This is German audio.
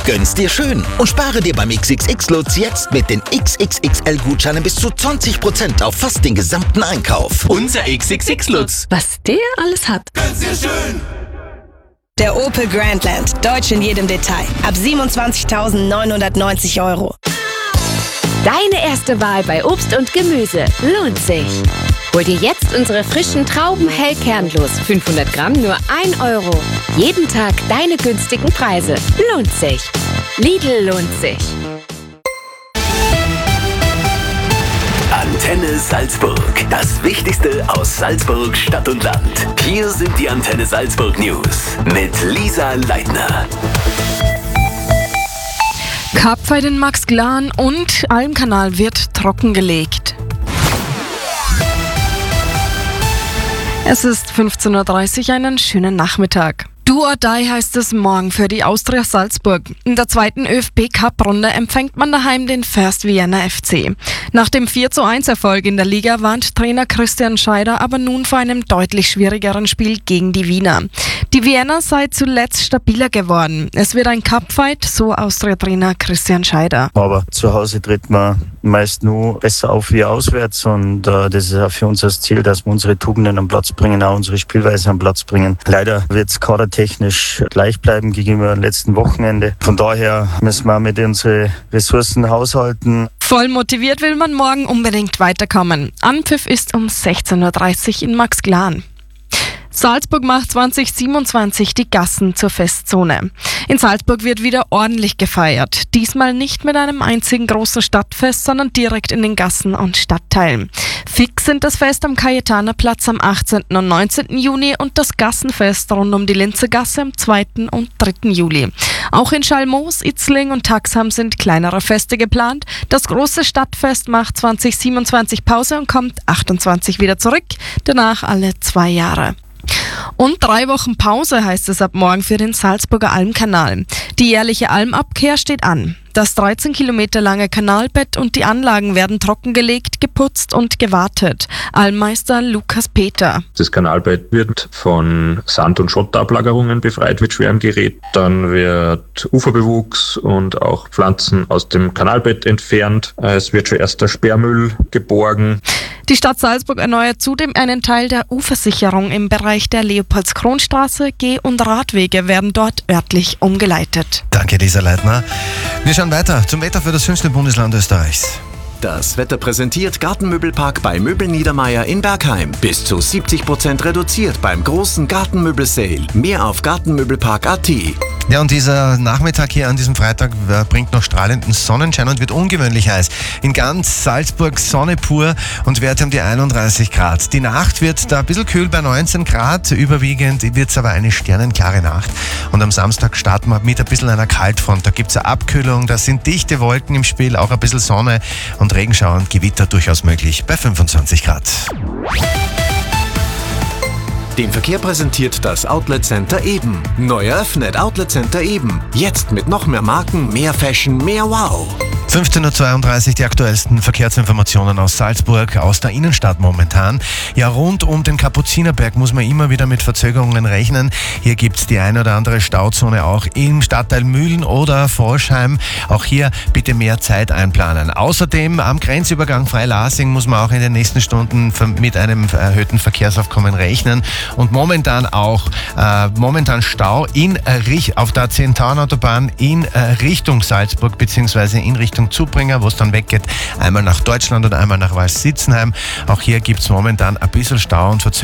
Gönn's dir schön und spare dir beim XXX-Lutz jetzt mit den XXXL-Gutscheinen bis zu 20% auf fast den gesamten Einkauf. Unser XXX-Lutz. Was der alles hat. Gönn's dir schön! Der Opel Grandland. Deutsch in jedem Detail. Ab 27.990 €. Deine erste Wahl bei Obst und Gemüse lohnt sich. Hol dir jetzt unsere frischen Trauben hellkernlos. 500 Gramm nur 1 €. Jeden Tag deine günstigen Preise. Lohnt sich. Lidl lohnt sich. Antenne Salzburg. Das Wichtigste aus Salzburg, Stadt und Land. Hier sind die Antenne Salzburg News mit Lisa Leitner. Cup-Fight in Maxglan und Almkanal wird trockengelegt. Es ist 15:30 Uhr, einen schönen Nachmittag. Do or die heißt es morgen für die Austria Salzburg. In der zweiten ÖFB-Cup-Runde empfängt man daheim den First Vienna FC. Nach dem 4:1-Erfolg in der Liga warnt Trainer Christian Scheider aber nun vor einem deutlich schwierigeren Spiel gegen die Wiener. Die Wiener sei zuletzt stabiler geworden. Es wird ein Cup-Fight, so Austria-Trainer Christian Scheider. Aber zu Hause tritt man meist nur besser auf wie auswärts und das ist auch für uns das Ziel, dass wir unsere Tugenden am Platz bringen, auch unsere Spielweise am Platz bringen. Leider wird es kadertechnisch gleich bleiben gegenüber dem letzten Wochenende. Von daher müssen wir mit unseren Ressourcen haushalten. Voll motiviert will man morgen unbedingt weiterkommen. Anpfiff ist um 16:30 Uhr in Maxglan. Salzburg macht 2027 die Gassen zur Festzone. In Salzburg wird wieder ordentlich gefeiert. Diesmal nicht mit einem einzigen großen Stadtfest, sondern direkt in den Gassen und Stadtteilen. Fix sind das Fest am Cayetanerplatz am 18. und 19. Juni und das Gassenfest rund um die Linzergasse am 2. und 3. Juli. Auch in Schalmoos, Itzling und Taxham sind kleinere Feste geplant. Das große Stadtfest macht 2027 Pause und kommt 28 wieder zurück, danach alle 2 Jahre. Und 3 Wochen Pause heißt es ab morgen für den Salzburger Almkanal. Die jährliche Almabkehr steht an. Das 13 Kilometer lange Kanalbett und die Anlagen werden trockengelegt, geputzt und gewartet. Almmeister Lukas Peter. Das Kanalbett wird von Sand- und Schotterablagerungen befreit mit schwerem Gerät. Dann wird Uferbewuchs und auch Pflanzen aus dem Kanalbett entfernt. Es wird schon erst der Sperrmüll geborgen. Die Stadt Salzburg erneuert zudem einen Teil der Ufersicherung im Bereich der Leopoldskronstraße. Geh- und Radwege werden dort örtlich umgeleitet. Danke, Lisa Leitner. Wir schauen weiter zum Wetter für das schönste Bundesland Österreichs. Das Wetter präsentiert Gartenmöbelpark bei Möbel Niedermeier in Bergheim. Bis zu 70% reduziert beim großen Gartenmöbel-Sale. Mehr auf gartenmöbelpark.at. Ja, und dieser Nachmittag hier an diesem Freitag bringt noch strahlenden Sonnenschein und wird ungewöhnlich heiß. In ganz Salzburg Sonne pur und Werte um die 31 Grad. Die Nacht wird da ein bisschen kühl bei 19 Grad. Überwiegend wird es aber eine sternenklare Nacht. Und am Samstag starten wir mit ein bisschen einer Kaltfront. Da gibt es eine Abkühlung, da sind dichte Wolken im Spiel, auch ein bisschen Sonne und Regenschauer und Gewitter durchaus möglich bei 25 Grad. Den Verkehr präsentiert das Outlet Center Eben. Neu eröffnet Outlet Center Eben. Jetzt mit noch mehr Marken, mehr Fashion, mehr Wow. 15:32 Uhr, die aktuellsten Verkehrsinformationen aus Salzburg, aus der Innenstadt momentan. Ja, rund um den Kapuzinerberg muss man immer wieder mit Verzögerungen rechnen. Hier gibt es die eine oder andere Stauzone auch im Stadtteil Mühlen oder Forschheim. Auch hier bitte mehr Zeit einplanen. Außerdem am Grenzübergang Freilassing muss man auch in den nächsten Stunden mit einem erhöhten Verkehrsaufkommen rechnen. Und momentan auch Stau auf der 10-Tauern-Autobahn in Richtung Salzburg bzw. in Richtung Zubringer, wo es dann weggeht, einmal nach Deutschland und einmal nach Waldsitzenheim. Auch hier gibt es momentan ein bisschen Stau und Verzögerungen.